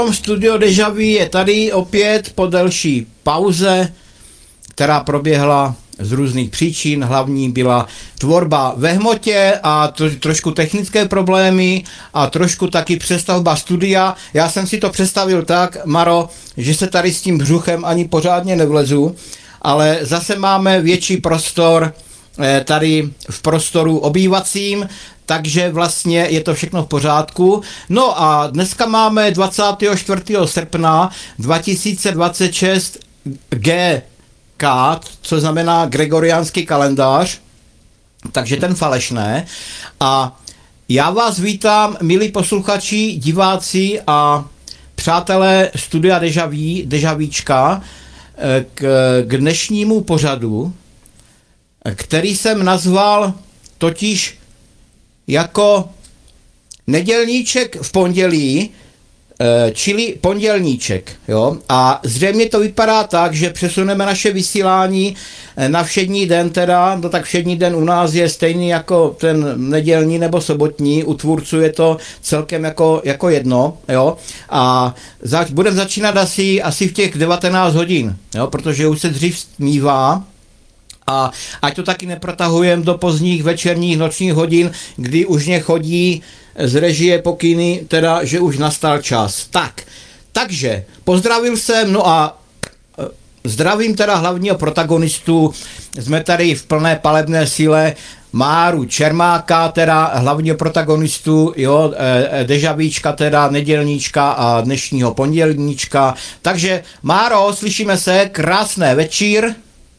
Studio Deja Vu je tady opět po delší pauze, která proběhla z různých příčin. Hlavní byla tvorba ve hmotě a trošku technické problémy a trošku taky přestavba studia. Já jsem si to představil tak, Maro, že se tady s tím břuchem ani pořádně nevlezu, ale zase máme větší prostor tady v prostoru obývacím, takže vlastně je to všechno v pořádku. No a dneska máme 24. srpna 2026 GK, co znamená gregoriánský kalendář, takže ten falešné. A já vás vítám, milí posluchači, diváci a přátelé studia Deja Víčka k dnešnímu pořadu, který jsem nazval totiž jako nedělníček v pondělí, čili pondělníček. Jo? A zřejmě to vypadá tak, že přesuneme naše vysílání na všední den teda, no tak všední den u nás je stejný jako ten nedělní nebo sobotní, u tvůrců je to celkem jako jedno, jo? A budeme začínat asi v těch 19 hodin, jo? Protože už se dřív stmívá. A ať to taky neprotahujeme do pozdních večerních nočních hodin, kdy už mě chodí z režie pokyny, teda, že už nastal čas. Takže pozdravil jsem, no a zdravím teda hlavního protagonistu, jsme tady v plné palebné síle, Máru Čermáka, teda hlavního protagonistu, jo, Deja Víčka, teda nedělníčka a dnešního pondělníčka. Takže Máro, slyšíme se, krásné večír.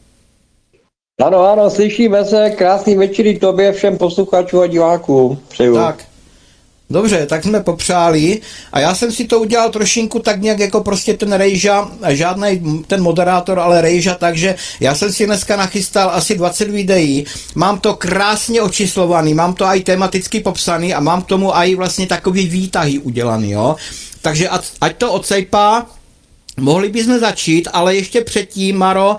Ano, slyšíme se, krásný večer tobě, všem posluchačům a divákům. Přeju. Tak, dobře, tak jsme popřáli a já jsem si to udělal trošinku tak nějak jako prostě ten Rejža, žádný ten moderátor, ale Rejža, takže já jsem si dneska nachystal asi 20 videí, mám to krásně očíslovaný, mám to i tematicky popsaný a mám k tomu i vlastně takový výtahy udělaný, jo. Takže ať to odsejpá, mohli bychom začít, ale ještě předtím, Maro,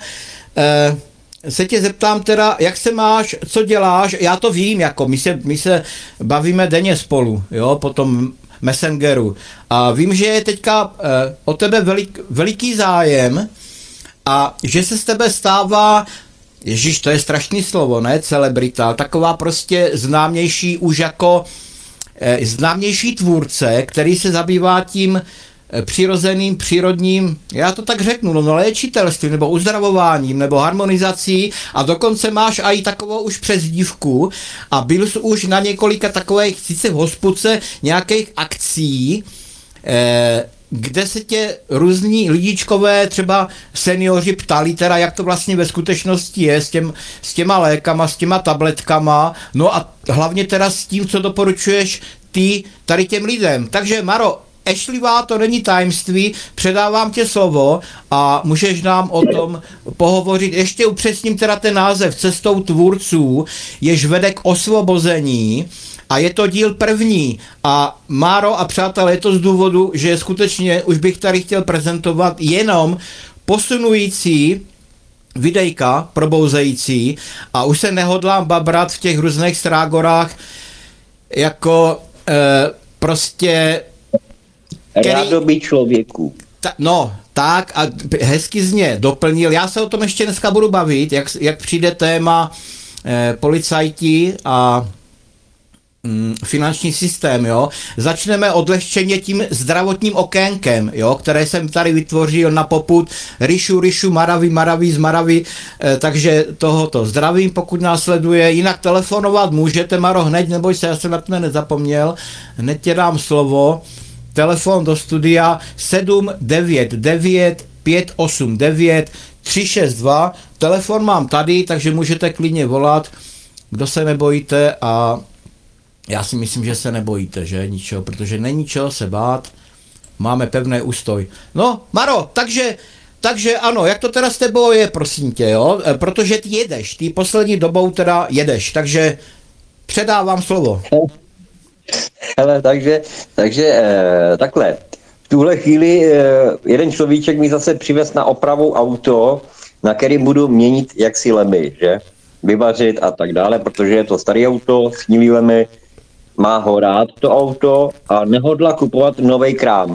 se tě zeptám teda, jak se máš, co děláš, já to vím, jako my se bavíme denně spolu, jo, po tom Messengeru a vím, že je teďka o tebe veliký zájem a že se z tebe stává, ježiš, to je strašný slovo, ne, celebrita, taková prostě známější už jako známější tvůrce, který se zabývá tím přirozeným, přírodním, já to tak řeknu, no léčitelstvím, nebo uzdravováním, nebo harmonizací a dokonce máš i takovou už přezdívku a byl jsi už na několika takových, sice v hospůdce, nějakých akcí, kde se tě různí lidičkové, třeba seniori ptali, teda jak to vlastně ve skutečnosti je s těma lékama, s těma tabletkama, no a hlavně teda s tím, co doporučuješ ty tady těm lidem. Takže Maro, ešlivá, to není tajemství, předávám tě slovo a můžeš nám o tom pohovořit. Ještě upřesním teda ten název Cestou tvůrců, jež vede k osvobození a je to díl první. A Máro a přátelé, je to z důvodu, že skutečně už bych tady chtěl prezentovat jenom posunující videjka, probouzející a už se nehodlám babrat v těch různých strágorách jako prostě Rádoby člověku. Tak a hezky z ně doplnil. Já se o tom ještě dneska budu bavit, jak přijde téma policajti a finanční systém, jo. Začneme odlehčeně tím zdravotním okénkem, jo, které jsem tady vytvořil na popud Rišu, Maraví z Maravy, takže tohoto zdravím, pokud nás sleduje, jinak telefonovat můžete, Maro, hned, neboj se, já jsem na to nezapomněl, hned tě dám slovo. Telefon do studia 799 589 362. Telefon mám tady, takže můžete klidně volat, kdo se nebojíte a já si myslím, že se nebojíte, že ničeho, protože není čeho se bát, máme pevný ústoj. No, Maro, takže ano, jak to teda s tebou je, prosím tě, jo, protože ty jedeš, ty poslední dobou teda jedeš, takže předávám slovo. Hele, takže takhle. V tuhle chvíli jeden človíček mi zase přivez na opravu auto, na kterým budu měnit jaksi lemy, že? Vyvařit a tak dále, protože je to starý auto, snílý lemy, má ho rád to auto a nehodla kupovat nový krám.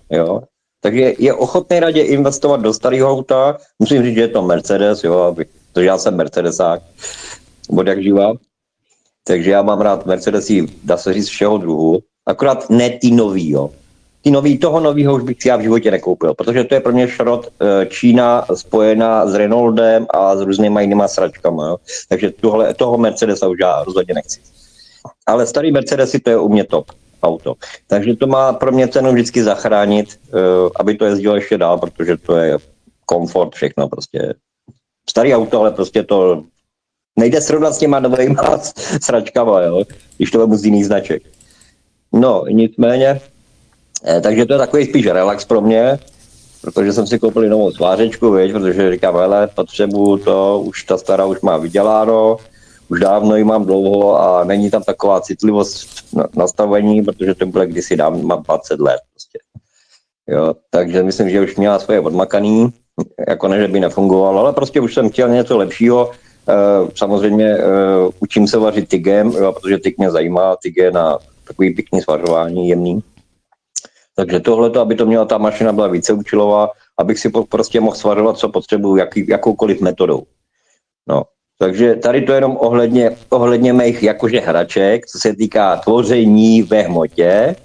Jo? Takže je ochotný radě investovat do starého auta. Musím říct, že je to Mercedes, jo, protože já jsem Mercedesák, od jak živa. Takže já mám rád Mercedesy, dá se říct, všeho druhu. Akorát ne ty nový, jo. Toho novýho už bych si já v životě nekoupil, protože to je pro mě šrot Čína spojená s Renaultem a s různýma jinýma sračkama, jo. Takže toho Mercedesa už já rozhodně nechci. Ale starý Mercedesy, to je u mě top auto. Takže to má pro mě cenu vždycky zachránit, aby to jezdilo ještě dál, protože to je komfort, všechno prostě. Starý auto, ale prostě to nejde srovnat s těma novýma sračkama, jo, když to vemu z jiných značek. No, nicméně, takže to je takový spíš relax pro mě, protože jsem si koupil novou svářečku, viď, protože říkám, hele, potřebuju to, už ta stará už má vyděláno, už dávno ji mám dlouho a není tam taková citlivost nastavení, protože to bylo kdysi dávno, mám 20 let prostě. Jo, takže myslím, že už měla svoje odmakaný, jako ne, že by nefungovalo, ale prostě už jsem chtěl něco lepšího. Samozřejmě učím se vařit tygem, jo, protože tyg mě zajímá, tyg je na takový pěkný svařování, jemný. Takže tohleto, aby to měla ta mašina, byla více účelová, abych si prostě mohl svařovat, co potřebuju, jakoukoliv metodou. No, takže tady to jenom ohledně mých jakože hraček, co se týká tvoření ve hmotě.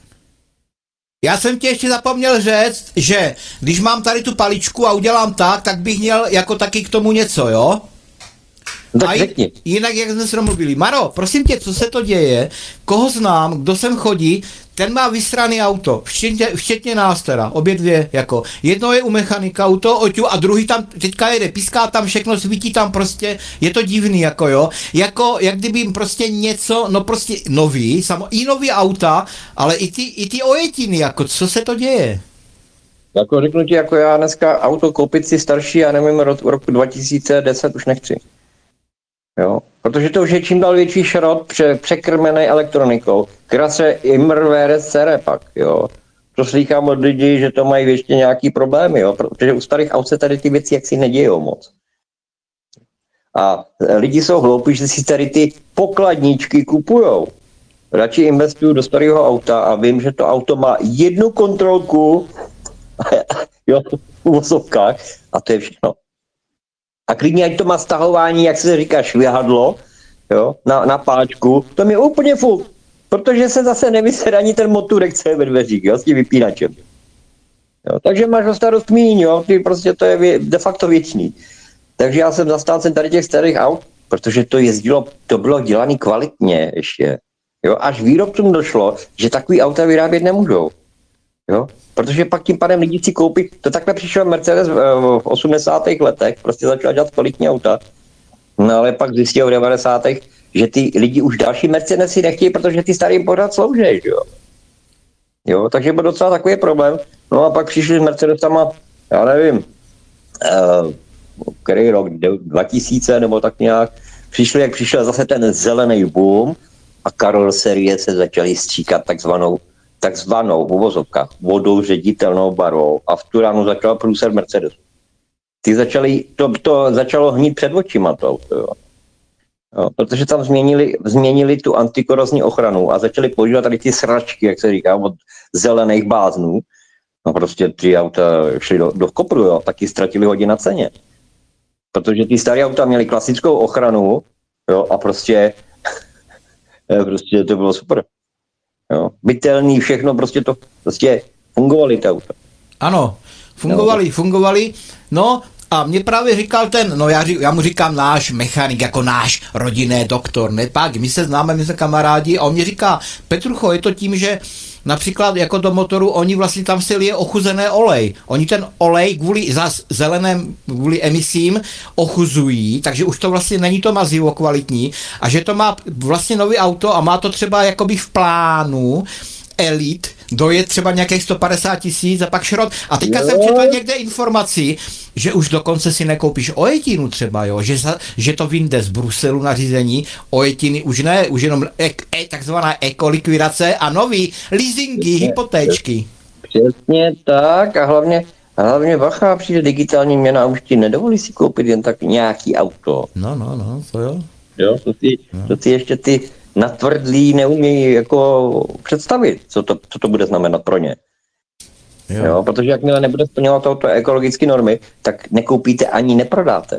Já jsem ti ještě zapomněl říct, že když mám tady tu paličku a udělám tak bych měl jako taky k tomu něco, jo? Tak a jinak, jak jsme se domluvili. Maro, prosím tě, co se to děje? Koho znám, kdo sem chodí, ten má vysraný auto, včetně nás teda, obě dvě, jako. Jedno je u mechanika auto, Oťu, a druhý tam teďka jede, píská tam všechno, svítí tam prostě, je to divný, jako jo. Jako, jak kdyby jim prostě něco, no prostě nový, i nový auta, ale i ty ojetiny, jako, co se to děje? Jako řeknu ti, jako já dneska auto koupit si starší, já nevím, roku 2010 už nechci. Jo, protože to už je čím dál větší šrot překrmený elektronikou, která se imrvére sere pak, jo. To slýchám od lidí, že to mají ještě nějaký problémy, jo, protože u starých aut se tady ty věci jaksi nedějou moc. A lidi jsou hloupí, že si tady ty pokladničky kupujou. Radši investuju do starého auta a vím, že to auto má jednu kontrolku, jo, v uvozovkách, a to je všechno. A klidně, ať to má stahování, jak se říká, švihadlo, jo, na páčku, to mi úplně fuk, protože se zase nevysede ani ten motůrek, co je ve dveřích, jo, s tím vypínačem. Jo, takže máš o starost míň, jo, ty prostě to je de facto věčný. Takže já jsem zastáncem tady těch starých aut, protože to bylo dělané kvalitně ještě, jo, až výrobcům došlo, že takový auta vyrábět nemůžou, jo. Protože pak tím pádem lidi si koupí, to takhle přišel Mercedes v 80. letech, prostě začal dělat kvalitní auta, no ale pak zjistil v 90. že ty lidi už další Mercedesy nechtějí, protože ty starý jim pořád slouží, jo. Jo, takže byl docela takový problém, no a pak přišli s Mercedesama, já nevím, který rok, 2000 nebo tak nějak, jak přišel zase ten zelený boom a karoserie se začaly stříkat takzvanou v uvozovkách vodou ředitelnou barvou a v tu ránu začal průser Mercedesu. To začalo hnít před očima to auto, jo. Jo, protože tam změnili tu antikorozní ochranu a začali používat tady ty sračky, jak se říká, od zelených bláznů. No prostě ty auta šly do kopru, jo, taky ztratili hodně na ceně. Protože ty staré auta měly klasickou ochranu, jo, a prostě to bylo super. Jo, bytelný, všechno, prostě fungovaly ty auta. Ano, fungovaly, no a mě právě říkal já mu říkám náš mechanik, jako náš rodinný doktor, ne pak, my se známe, my jsme kamarádi a on mě říká, Petrucho, je to tím, že například jako do motoru, oni vlastně tam se lije ochuzené olej. Oni ten olej kvůli emisím ochuzují, takže už to vlastně není to mazivo kvalitní a že to má vlastně nový auto a má to třeba jakoby v plánu elit, dojet třeba nějakých 150 000 a pak šrot. A teďka jsem četl někde informaci, že už dokonce si nekoupíš ojetinu třeba, jo, že to vyjde z Bruselu nařízení, ojetiny už ne, už jenom takzvaná ekolikvidace a nový leasingy, hypotéčky. Přesně tak a hlavně bacha, přijde digitální měna a už ti nedovolí si koupit jen tak nějaký auto. No, to jo. Jo, to si ještě ty natvrdlí neumějí jako představit, co to bude znamenat pro ně. Jo, protože jakmile nebude splňovat tohoto ekologické normy, tak nekoupíte ani neprodáte.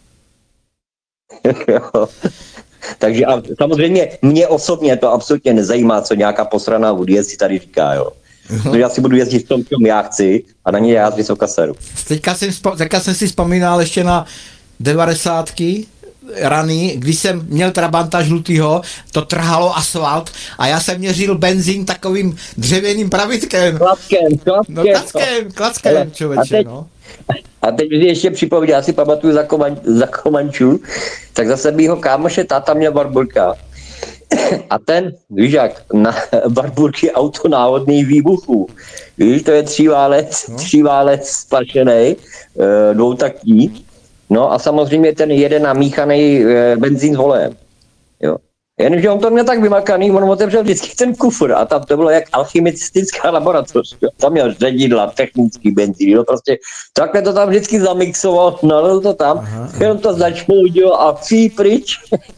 Jo. Takže a samozřejmě mě osobně to absolutně nezajímá, co nějaká posraná Woody si tady říká, jo. Protože já si budu jezdit v tom, čem já chci a na ně já z vysoka seru. Teďka jsem si vzpomínal ještě na 90. rany, když jsem měl Trabanta žlutýho, to trhalo asfalt a já jsem měřil benzín takovým dřevěným pravítkem. Klackem, člověče, no. A teď mi ještě připomínám, já si pamatuju za Komančů, tak zase mýho kámoše táta měl Warburga. A ten, víš jak, na Warburg je auto náhodných výbuchů. Víš, to je tříválec splašený, dvoutaktní. No a samozřejmě ten jede namíchaný benzín s volejem. Jo. Jenže on to měl tak vymakaný, on otevřel vždycky ten kufr a tam to bylo jak alchymistická laboratoř. Tam měl ředidla, technický benzín, no prostě takhle to tam vždycky zamixoval, nalil to tam, jenom to začmoudil a pryč.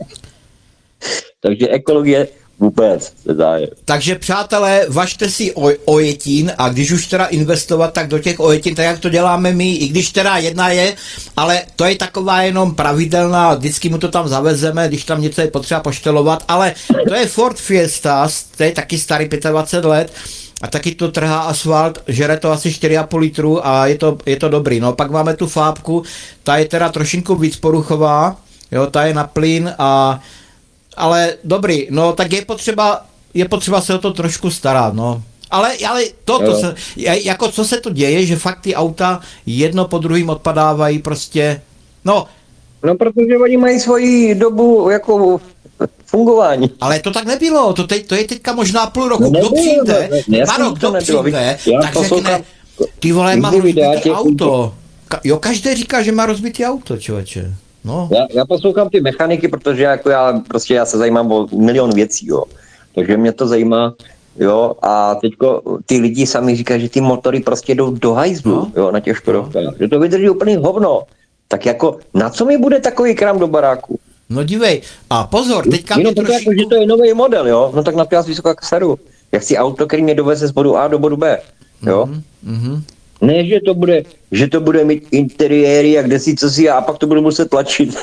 Takže ekologie vůbec se záje. Takže přátelé, važte si ojetin a když už teda investovat, tak do těch ojetin, tak jak to děláme my, i když teda jedna je, ale to je taková jenom pravidelná, vždycky mu to tam zavezeme, když tam něco je potřeba poštelovat, ale to je Ford Fiesta, to je taky starý 25 let a taky to trhá asfalt, žere to asi 4,5 litru a je to dobrý. No pak máme tu Fábku, ta je teda trošinku víc poruchová, jo, ta je na plyn ale dobrý, no tak je potřeba se o to trošku starat, no. Ale co se to děje, že fakt ty auta jedno po druhým odpadávají prostě, no. No protože oni mají svoji dobu jako fungování. Ale to tak nebylo, to je teďka možná půl roku, kdo přijde, kdo přijde, tak řekne, ty vole, mám rozbitý auto. Jo, každý říká, že má rozbitý auto, člověče. No. Já poslouchám ty mechaniky, protože jako já se zajímám o milion věcí, jo. Takže mě to zajímá, jo, a teďko ty lidi sami říkají, že ty motory prostě jdou do hajzlu, jo, na těch Škodovkách, že to vydrží úplný hovno. Tak jako, na co mi bude takový krám do baráku? No dívej, a pozor, teďka mě trošku... jako, že to je nový model, jo, no tak na to já z vysoká seru. Já chci auto, který mě doveze z bodu A do bodu B, jo. Ne, že to bude mít interiéry a kde si co si a pak to budu muset tlačit.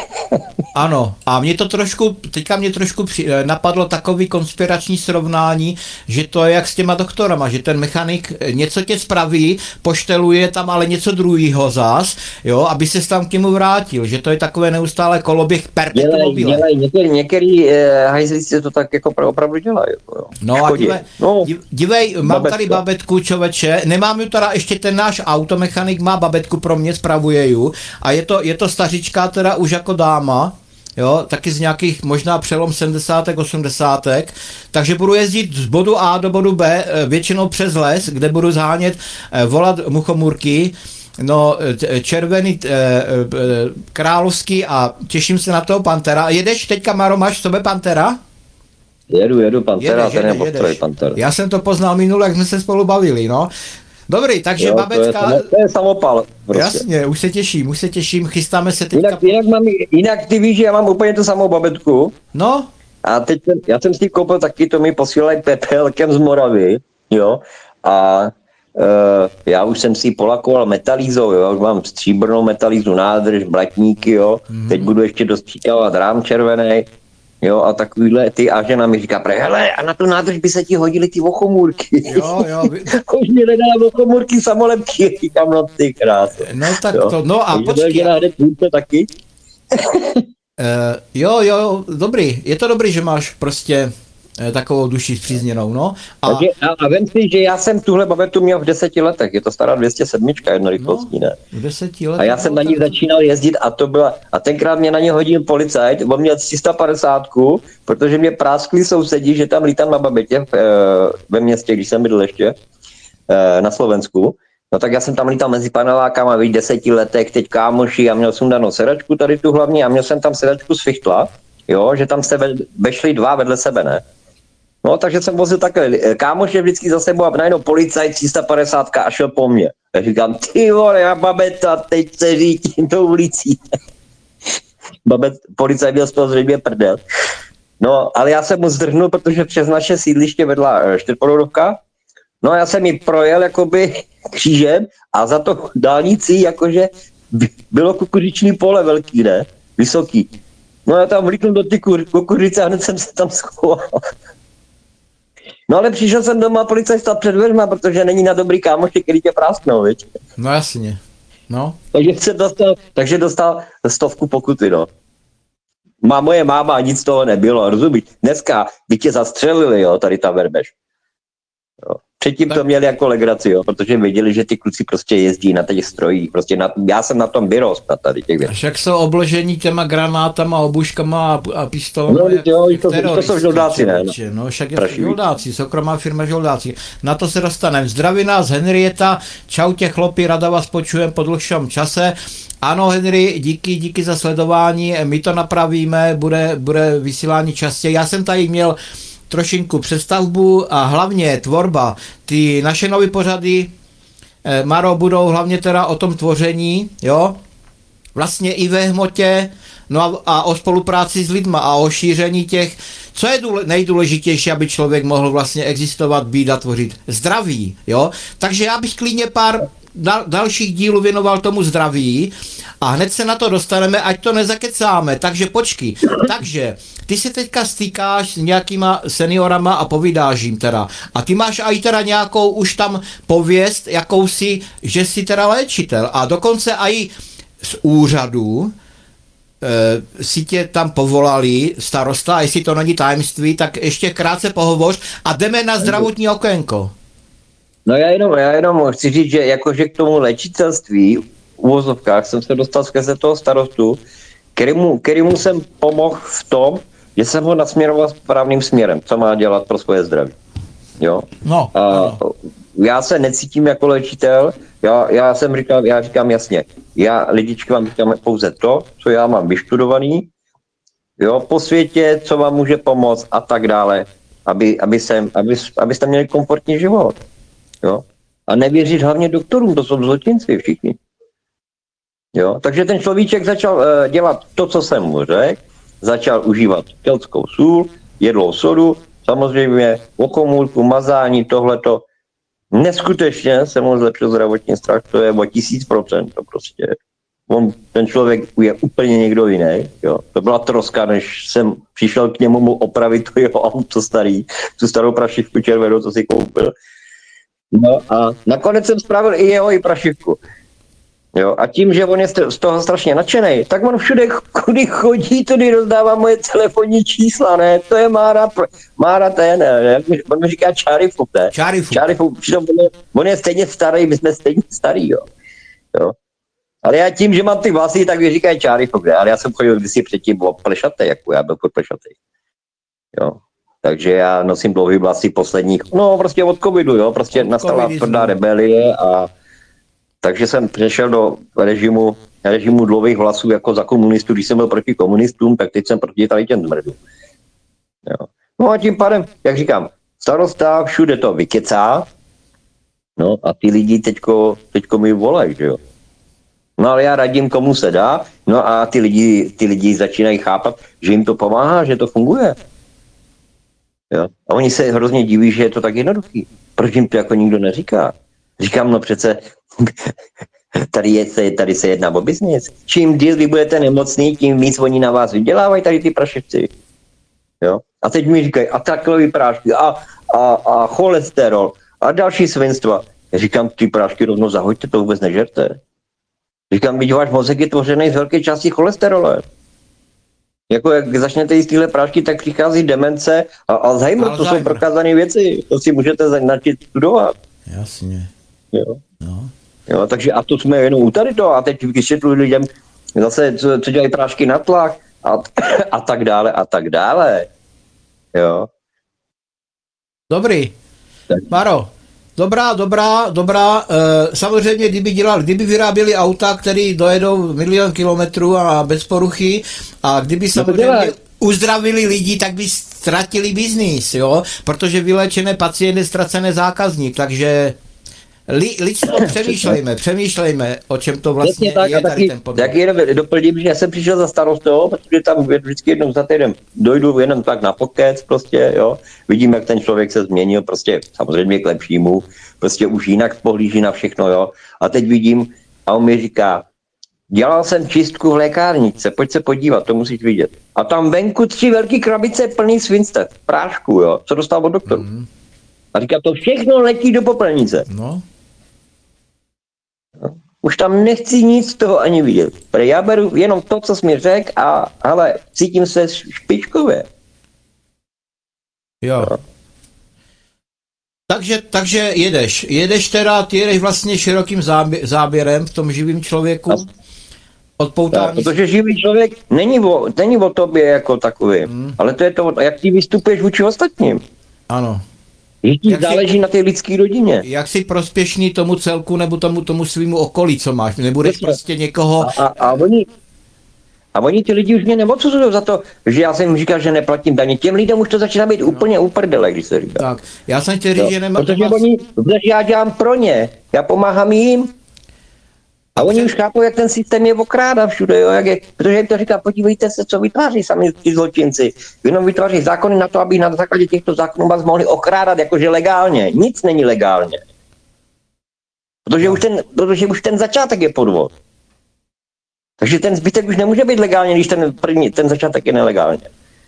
Ano, a teďka mě trošku napadlo takový konspirační srovnání, že to je jak s těma doktorama, že ten mechanik něco tě spraví, pošteluje tam ale něco druhýho zas, jo, aby se tam k němu vrátil, že to je takové neustále koloběh perpetuum. Některý hajzlíci to tak jako opravdu dělají. Jo. No a dívej, mám tady babetku, člověče, nemám ju teda ještě ten náš automechanik má babetku pro mě, spravuje ju a je to stařička teda už jako dáma, jo, taky z nějakých možná přelom 70. 80. Takže budu jezdit z bodu A do bodu B, většinou přes les, kde budu zhánět, volat muchomůrky, no, červený, královský a těším se na toho Pantera. Jedeš teďka, Maro, máš v sobě Pantera? Jedu Pantera, ten je postroj Pantera. Já jsem to poznal minule, jak jsme se spolu bavili, no. Dobrý, takže jo, babecka... To je samopal. Prostě. Jasně, už se těším, chystáme se teďka... Jinak ty víš, že já mám úplně tu samou babetku. No. A teď já jsem si koupil taky, to mi posílají pepelkem z Moravy, jo. A já už jsem si polakoval metalízou, jo. Už mám stříbrnou metalízu, nádrž, blatníky, jo. Teď budu ještě dostříkávat rám červený. Jo, a takovýhle ty a žena mi říká, hele, a na tu nádrž by se ti hodily ty vochomůrky. Jo. Už mi nedá vochomůrky, samolepky, říkám, no ty krásy. No tak jo. To, no a počkej. Žena hned taky. Jo, dobrý, je to dobrý, že máš prostě takovou duši zpřízněnou, no. A vem si, že já jsem tuhle babetu měl v 10 letech, je to stará 207 jednorychlostní, ne? V 10 letech. A já jsem na ní začínal jezdit a tenkrát mě na ně hodil policajt, on měl 350, protože mě práskli sousedí, že tam lítám na babetě ve městě, když jsem bydl ještě na Slovensku. No tak já jsem tam lítal mezi panelákama, víš, 10 letech, teď kámoši, já měl sundanou sedačku tady tu hlavně a měl jsem tam sedačku z fichtla, jo, že tam se vešli dva vedle sebe, ne? No, takže jsem vozil takhle. Kámoš je vždycky za sebou a najednou policajt 350 a šel po mně. Já říkám, ty vole, já babeta, teď se řítím tou ulicí. Policajt byl z toho zřejmě prdel. No, ale já jsem mu zdrhnul, protože přes naše sídliště vedla čtyřpodvodovka No já jsem ji projel jakoby křížem a za to dálnicí jakože bylo kukuřiční pole velký, ne? Vysoký. No já tam vlítnu do ty kukuřice a hned jsem se tam schoval. No ale přišel jsem doma, policajt před dveřma, protože není na dobrý kámoši, který tě prásknou, viď? No jasně, no. Takže dostal 100 pokuty, no. Moje máma, nic z toho nebylo, rozumíš? Dneska by tě zastřelili, jo, tady ta verbež. Jo. Předtím to měli jako legraci, jo, protože věděli, že ty kluci prostě jezdí na těch strojích, prostě já jsem na tom vyrost na tady těch věcí. Až jak jsou obložení těma granátama, obuškama a pistolama. No, jo, to jsou žoldáci, ne? No, však je žoldáci, soukromá firma žoldáci. Na to se dostaneme. Zdraví nás Henrieta, čau tě chlopi, rada vás počujem po dlouhším čase. Ano, Henry, díky za sledování, my to napravíme, bude vysílání častěji. Já jsem tady měl trošinku přestavbu a hlavně tvorba. Ty naše nové pořady, Maro, budou hlavně teda o tom tvoření, jo? Vlastně i ve hmotě, no a o spolupráci s lidma a o šíření těch, co je nejdůležitější, aby člověk mohl vlastně existovat, být a tvořit. Zdraví, jo? Takže já bych klidně pár dalších dílů věnoval tomu zdraví a hned se na to dostaneme, ať to nezakecáme, takže počkej. Takže ty se teďka stýkáš s nějakýma seniorama a povídáš jim teda. A ty máš aj teda nějakou už tam pověst, jakousi, že jsi teda léčitel a dokonce aj z úřadu si tě tam povolali starosta a jestli to není tajemství, tak ještě krátce pohovoř a jdeme na zdravotní okénko. No já jenom chci říct, že jakože k tomu léčitelství v uvozovkách jsem se dostal skrze toho starostu, kterému jsem pomohl v tom, že jsem ho nasměroval správným směrem, co má dělat pro svoje zdraví. Jo? No, já se necítím jako léčitel, já říkám jasně, já lidičky vám říkám pouze to, co já mám vyštudovaný, jo, po světě, co vám může pomoct a tak dále, abyste měli komfortní život. Jo? A nevěřit hlavně doktorům, to jsou zločinci všichni. Jo? Takže ten človíček začal dělat to, co jsem mu řekl, začal užívat keltskou sůl, jedlou sodu, samozřejmě okomůrku, mazání, tohleto. Neskutečně se mu zlepšil zdravotní stav, to je o 1000%, to prostě. Ten člověk je úplně někdo jiný. Jo? To byla troska, než jsem přišel k němu mu opravit to jeho auto starý, tu starou prašivku červenou, co si koupil. No a nakonec jsem spravil i jeho i prašivku. Jo, a tím, že on je z toho strašně nadšený, tak on všude, kudy chodí, tudy rozdává moje telefonní čísla, ne? To je Mára ten, on mi říká Čárifuk, ne? Čárifuk, on je stejně starý, my jsme stejně starý, jo. Ale já tím, že mám ty vlasy, tak mi říkají Čárifuk, ne? Ale já jsem chodil kdysi předtím plešatej, jako já byl pod plešatej. Jo. Takže já nosím dlouhý vlasy posledních, no prostě od covidu, jo, prostě nastala tvrdá rebelie a takže jsem přešel do režimu dlouhých vlasů jako za komunistů, když jsem byl proti komunistům, tak teď jsem proti tady těm zmrdům. Jo. No a tím pádem, jak říkám, starosta všude to vykecá, no a ty lidi teďko mi volají, že jo. No ale já radím, komu se dá, no a ty lidi začínají chápat, že jim to pomáhá, že to funguje. Jo? A oni se hrozně diví, že je to tak jednoduchý. Proč jim to jako nikdo neříká? Říkám, no přece tady se jedná o biznis. Čím díl vy budete nemocný, tím víc oni na vás vydělávají tady ty prašivci. Jo? A teď mi říkají, a takové prášky, a cholesterol, a další svinstva. Já říkám, ty prášky rovnou zahoďte, to vůbec nežerte. Říkám, byť váš mozek je tvořený z velké části cholesterole. Jako jak začnete jíst tyhle prášky, tak přichází demence a Alzheimer, to jsou prokázané věci. To si můžete začít studovat. Jasně. Jo. No. Jo, takže a to jsme jenom u tady to a teď vysvětluji lidem zase, co dělají prášky na tlak a tak dále a tak dále. Jo. Dobrý. Maro, dobrá. Samozřejmě, kdyby vyráběli auta, které dojedou 1 000 000 kilometrů a bez poruchy a kdyby samozřejmě uzdravili lidi, tak by ztratili biznis, jo, protože vylečené pacient je ztracený zákazník, takže lidstvo přemýšlejme, o čem to vlastně tak, je tady ten podvod. Tak jenom doplním, že já jsem přišel za starostou, protože tam vždycky jednou za týden dojdu jenom tak na pokec prostě, jo. Vidím, jak ten člověk se změnil, prostě samozřejmě k lepšímu, prostě už jinak pohlíží na všechno, jo. A teď vidím, a on mi říká, dělal jsem čistku v lékárničce, pojď se podívat, to musíš vidět. A tam venku 3 velký krabice plný svinstev, prášku, jo, co dostal od doktoru. A říká, to všechno letí do popelnice. No. Už tam nechci nic z toho ani vidět. Protože já beru jenom to, co jsi mi řekl a hele, cítím se špičkově. Jo. Takže jedeš teda, ty jedeš vlastně širokým záběrem v tom živým člověku. Odpoutání. Protože živý člověk není o tobě jako takový, ale to je to, jak ty vystupuješ vůči ostatním. Ano. Že ti záleží na té lidské rodině. Jak jsi prospěšný tomu celku nebo tomu svýmu okolí, co máš. Nebudeš prostě někoho... A oni ti lidi už mě neodsuzují za to, že já jsem jim říkal, že neplatím daně. Těm lidem už to začíná být úplně uprdele, když se říká. Tak, já jsem chtěl říct, že nemám... Protože já dělám pro ně, já pomáhám jim. A oni už chápou, jak ten systém je okrádá všude, jo, protože jim to říká, podívejte se, co vytváří sami ti zločinci. Jenom vytváří zákony na to, aby na základě těchto zákonů vás mohli okrádat jakože legálně. Nic není legálně. Protože už ten začátek je podvod. Takže ten zbytek už nemůže být legálně, když ten začátek je nelegálně.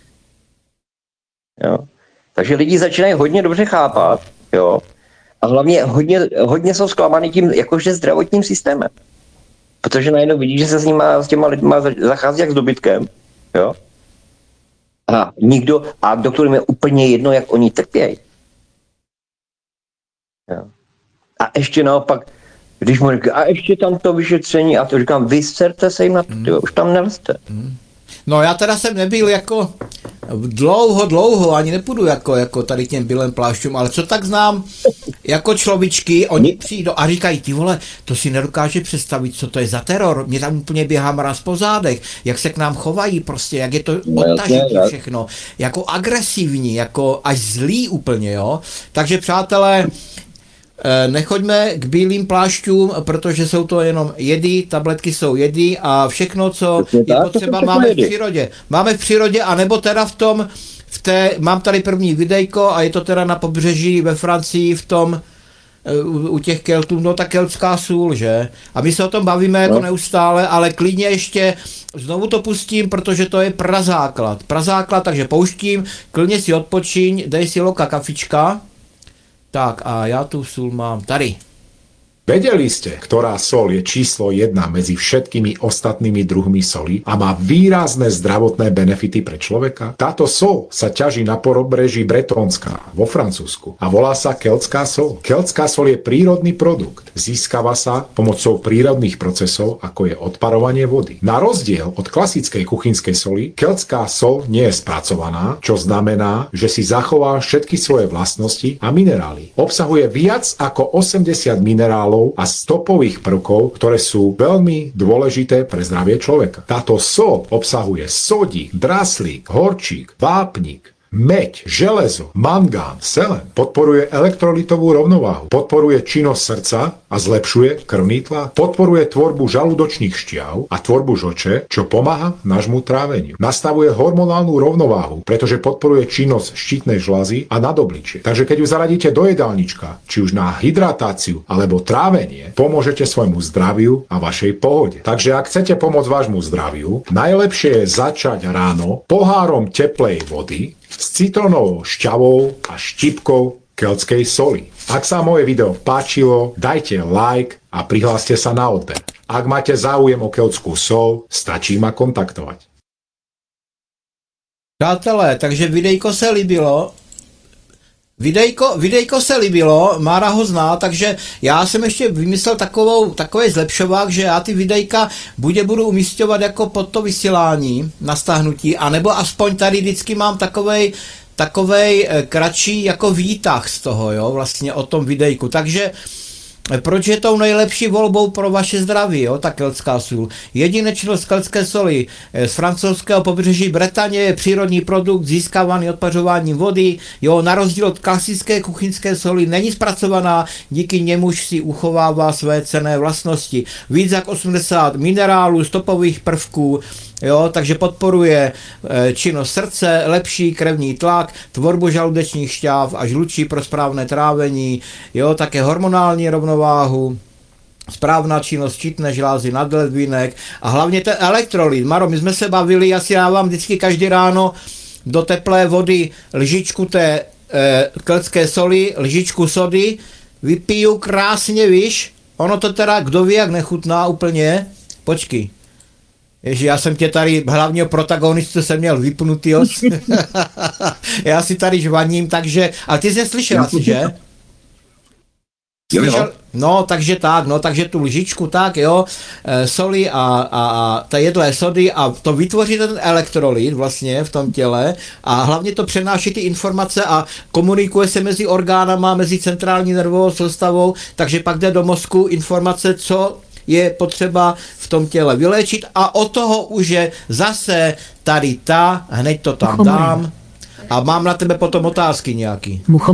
Jo. Takže lidi začínají hodně dobře chápat, jo. A hlavně hodně jsou zklamaný tím jakože zdravotním systémem. Protože najednou vidí, že se s těma lidma zachází jak s dobytkem, jo. A doktorům je úplně jedno, jak oni trpějí. Jo. A ještě naopak, když mu říká, a ještě tam to vyšetření, a to říkám, vyserte se jim na to, už tam nelezte. No já teda jsem nebyl jako dlouho, ani nepůjdu jako tady těm bílým plášťům, ale co tak znám jako človíčky, oni přijdou a říkají, ty vole, to si nedokáže představit, co to je za teror, mě tam úplně běhá mraz po zádech, jak se k nám chovají prostě, jak je to odtažitý všechno, jako agresivní, jako až zlý úplně, jo. Takže přátelé, nechoďme k bílým plášťům, protože jsou to jenom jedy, tabletky jsou jedy a všechno, co je potřeba, máme v přírodě. Máme v přírodě, anebo teda mám tady první videjko a je to teda na pobřeží ve Francii u těch Keltů, no ta keltská sůl, že? A my se o tom bavíme jako neustále, ale klidně ještě znovu to pustím, protože to je prazáklad, takže pouštím, klidně si odpočiň, dej si loka kafička. Tak a já tu sůl mám tady. Vedeli ste, ktorá sol je číslo 1 medzi všetkými ostatnými druhmi soli a má výrazné zdravotné benefity pre človeka? Táto sol sa ťaží na pobreží Bretónska vo Francúzsku a volá sa keltská sol. Keltská sol je prírodný produkt. Získava sa pomocou prírodných procesov, ako je odparovanie vody. Na rozdiel od klasickej kuchynskej soli, keltská sol nie je spracovaná, čo znamená, že si zachová všetky svoje vlastnosti a minerály. Obsahuje viac ako 80 minerálov a stopových prvkov, ktoré sú veľmi dôležité pre zdravie človeka. Táto sol obsahuje sodík, draslík, horčík, vápnik, meď, železo, mangán, selen, podporuje elektrolitovú rovnováhu, podporuje činnosť srdca a zlepšuje krvný tlak, podporuje tvorbu žalúdočných šťav a tvorbu žlče, čo pomáha nášmu tráveniu. Nastavuje hormonálnu rovnováhu, pretože podporuje činnosť štítnej žľazy a nadobličie. Takže keď ju zaradíte do jedálnička, či už na hydratáciu alebo trávenie, pomôžete svojmu zdraviu a vašej pohode. Takže ak chcete pomôcť vášmu zdraviu, najlepšie je začať ráno pohárom teplej vody s citrónovou šťavou a štipkou keltskej soli. Ak sa moje video páčilo, dajte like a prihláste sa na odber. Ak máte záujem o keltskú sol, stačí ma kontaktovať. Přátelé, takže videjko se líbilo. Videjko se líbilo, Mára ho zná, takže já jsem ještě vymyslel takový zlepšovák, že já ty videjka budu umísťovat jako pod to vysílání na stáhnutí, anebo aspoň tady vždycky mám takovej kratší jako výtah z toho, jo, vlastně o tom videjku. Takže proč je tou nejlepší volbou pro vaše zdraví, jo, ta keltská sůl? Jedinečnost keltské soli z francouzského pobřeží Bretaně je přírodní produkt získávaný odpařováním vody, jo, na rozdíl od klasické kuchyňské soli není zpracovaná, díky němuž si uchovává své cenné vlastnosti. Víc jak 80 minerálů, stopových prvků, jo, takže podporuje činnost srdce, lepší krevní tlak, tvorbu žaludečních šťáv a žlučí pro správné trávení, jo, také hormonální rovnováhu, správná činnost štítné žlázy, nadledvinek a hlavně ten elektrolyt. Maro, my jsme se bavili, já si dávám vždycky každý ráno do teplé vody lžičku té keltské soli, lžičku sody, vypiju krásně, víš, ono to teda, kdo ví, jak nechutná úplně, počkej. Ježi, já jsem tě tady, hlavního protagonistu jsem měl vypnutý, já si tady žvaním, takže, ale ty jsi slyšel asi, že? Jo. No, takže tak, no, takže tu lžičku tak, jo, soli a ta jedlé sody a to vytvoří ten elektrolyt vlastně v tom těle a hlavně to přenáší ty informace a komunikuje se mezi orgánama, mezi centrální nervovou soustavou, takže pak jde do mozku informace, co je potřeba v tom těle vyléčit a od toho už je zase tady hned to tam dám a mám na tebe potom otázky nějaký.